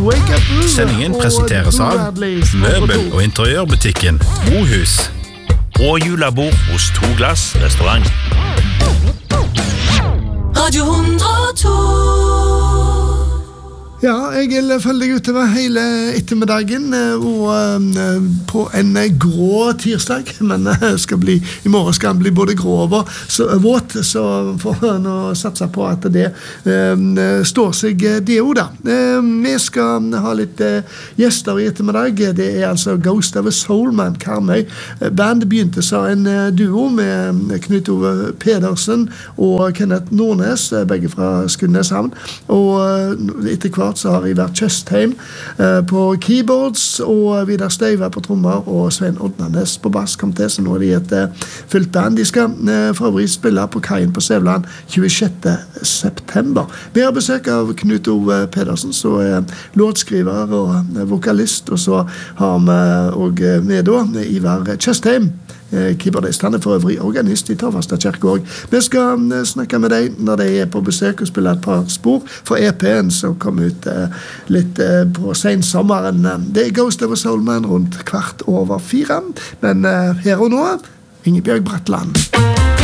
Sendingen presenteres av Møbel- og interiørbutikken Mohus og julebord hos To Glass restaurant. Radio 102. Ja, jeg følger deg utover hele ettermiddagen og på en grå tirsdag, men i morgen skal den bli både grå og våt, så får nå satse på at det står seg det jo da. Vi skal ha litt gjester i ettermiddag. Det altså Ghost of a Soulman, Karmøy. Bandet begynte så en duo med Knut Ove Pedersen og Kenneth Nordnes, begge fra Skudeneshavn, og etter hvert så har jeg vært Tjøstheim på keyboards og Vidar Støyve på trommer og Svein Odnanes på bass kom til, så nå er de et fullt band. De skal for øvrig spille på Kaien på Sævland 26. september. Vi har besøk av Knut Ove Pedersen, så er låtskriver og vokalist, og så har vi også med da Ivar Tjøstheim, keyboardist. Han er for øvrig organist i Tavastad kirke. Vi skal snakke med deg når de er på besøk og spille et par spor for EP-en som kom ut litt på sensommeren. Det er Ghost of a Soulman rundt 3:15, men her og nå Ingebjørg Bratland.